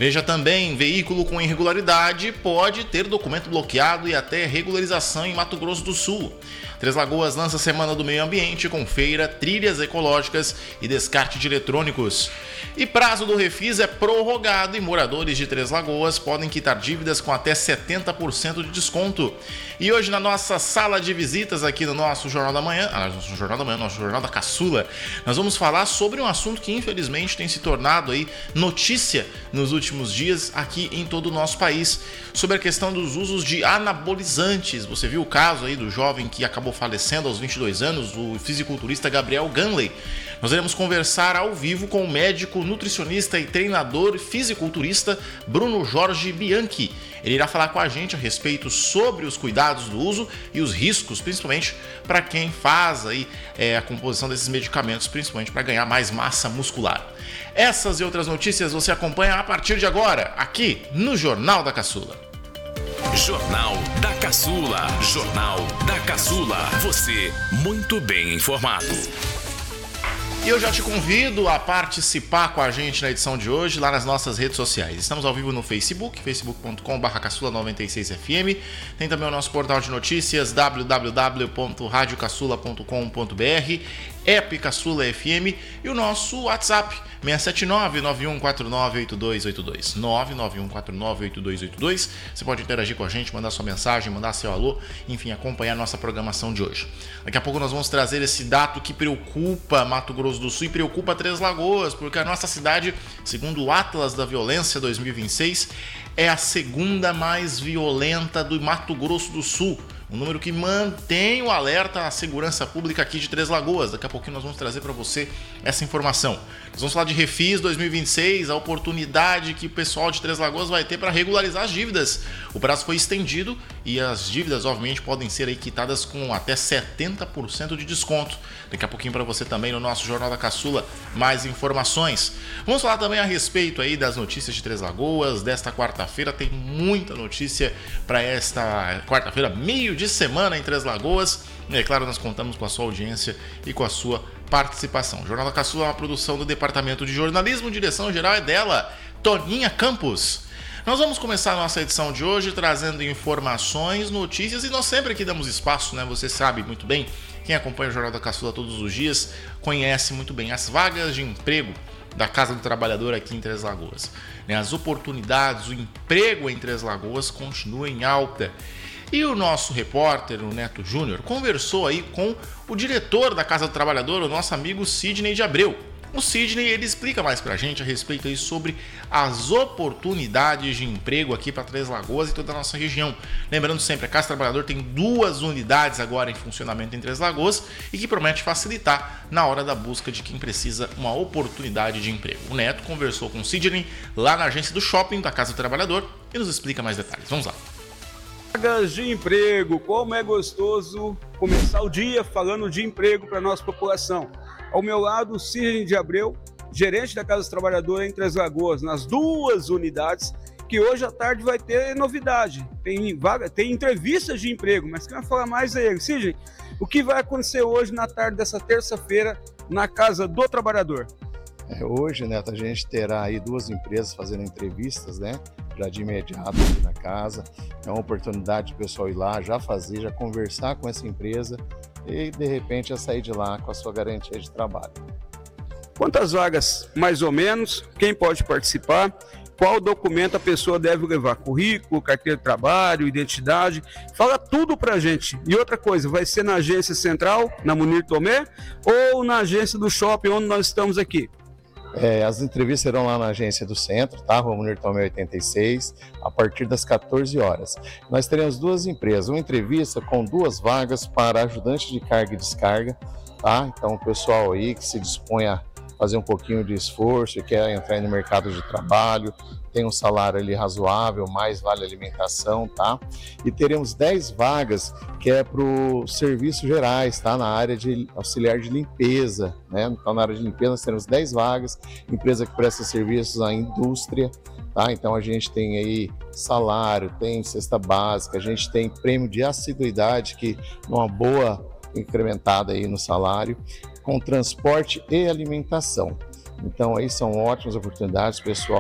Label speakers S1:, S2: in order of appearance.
S1: Veja também, veículo com irregularidade pode ter documento bloqueado e até regularização em Mato Grosso do Sul. Três Lagoas lança a Semana do Meio Ambiente com feira, trilhas ecológicas e descarte de eletrônicos. E prazo do refis é prorrogado e moradores de Três Lagoas podem quitar dívidas com até 70% de desconto. E hoje na nossa sala de visitas aqui no nosso Jornal da Manhã, nosso Jornal da Caçula, nós vamos falar sobre um assunto que infelizmente tem se tornado aí notícia nos últimos dias aqui em todo o nosso país, sobre a questão dos usos de anabolizantes. Você viu o caso aí do jovem que acabou falecendo aos 22 anos, o fisiculturista Gabriel Ganley. Nós iremos conversar ao vivo com o médico, nutricionista e treinador fisiculturista Bruno Jorge Bianchi. Ele irá falar com a gente a respeito sobre os cuidados do uso e os riscos, principalmente para quem faz aí, a composição desses medicamentos, principalmente para ganhar mais massa muscular. Essas e outras notícias você acompanha a partir de agora, aqui no Jornal da Caçula.
S2: Jornal da Caçula. Jornal da Caçula. Você muito bem informado.
S1: E eu já te convido a participar com a gente na edição de hoje, lá nas nossas redes sociais. Estamos ao vivo no Facebook, facebook.com/caçula96fm. Tem também o nosso portal de notícias, www.radiocaçula.com.br, app Caçula FM e o nosso WhatsApp, 679-9149-8282. 99149-8282. Você pode interagir com a gente, mandar sua mensagem, mandar seu alô, enfim, acompanhar a nossa programação de hoje. Daqui a pouco nós vamos trazer esse dado que preocupa Mato Grosso do Sul e preocupa Três Lagoas, porque a nossa cidade, segundo o Atlas da Violência 2026, é a segunda mais violenta do Mato Grosso do Sul. Um número que mantém o alerta à segurança pública aqui de Três Lagoas. Daqui a pouquinho nós vamos trazer para você essa informação. Nós vamos falar de Refis 2026, a oportunidade que o pessoal de Três Lagoas vai ter para regularizar as dívidas. O prazo foi estendido e as dívidas, obviamente, podem ser aí quitadas com até 70% de desconto. Daqui a pouquinho para você também no nosso Jornal da Caçula mais informações. Vamos falar também a respeito aí das notícias de Três Lagoas desta quarta-feira. Tem muita notícia para esta quarta-feira, meio de semana em Três Lagoas. E é claro, nós contamos com a sua audiência e com a sua participação. O Jornal da Caçula é uma produção do Departamento de Jornalismo, direção geral é dela, Toninha Campos. Nós vamos começar a nossa edição de hoje trazendo informações, notícias e nós sempre aqui damos espaço, né? Você sabe muito bem, quem acompanha o Jornal da Caçula todos os dias conhece muito bem as vagas de emprego da Casa do Trabalhador aqui em Três Lagoas. As oportunidades, o emprego em Três Lagoas continua em alta. E o nosso repórter, o Neto Júnior, conversou aí com o diretor da Casa do Trabalhador, o nosso amigo Sidney de Abreu. O Sidney, ele explica mais pra gente a respeito aí sobre as oportunidades de emprego aqui para Três Lagoas e toda a nossa região. Lembrando sempre, a Casa do Trabalhador tem 2 unidades agora em funcionamento em Três Lagoas e que promete facilitar na hora da busca de quem precisa uma oportunidade de emprego. O Neto conversou com o Sidney lá na agência do shopping da Casa do Trabalhador e nos explica mais detalhes. Vamos lá.
S3: Vagas de emprego, como é gostoso começar o dia falando de emprego para a nossa população. Ao meu lado, Sidney de Abreu, gerente da Casa do Trabalhador em Três Lagoas, nas 2 unidades, que hoje à tarde vai ter novidade. Tem entrevistas de emprego, mas quem vai falar mais é ele. Sidney, o que vai acontecer hoje na tarde dessa terça-feira na Casa do Trabalhador?
S4: Hoje, Neto, a gente terá aí 2 empresas fazendo entrevistas, né? Já de imediato aqui na casa. É uma oportunidade do pessoal ir lá, já fazer, já conversar com essa empresa e, de repente, já sair de lá com a sua garantia de trabalho.
S3: Quantas vagas, mais ou menos? Quem pode participar? Qual documento a pessoa deve levar? Currículo, carteira de trabalho, identidade? Fala tudo pra gente. E outra coisa, vai ser na agência central, na Munir Tomé, ou na agência do shopping onde nós estamos aqui?
S4: As entrevistas serão lá na agência do centro, tá? Rua Munir Tomé 86, a partir das 14 horas. Nós teremos 2 empresas, uma entrevista com 2 vagas para ajudante de carga e descarga, tá? Então o pessoal aí que se dispõe a fazer um pouquinho de esforço e quer entrar no mercado de trabalho, tem um salário ali razoável, mais vale alimentação, tá? E teremos 10 vagas que é para os serviços gerais, tá? Na área de auxiliar de limpeza, né? Então, na área de limpeza nós teremos 10 vagas, empresa que presta serviços à indústria, tá? Então, a gente tem aí salário, tem cesta básica, a gente tem prêmio de assiduidade, que uma boa incrementada aí no salário, com transporte e alimentação. Então, aí são ótimas oportunidades, pessoal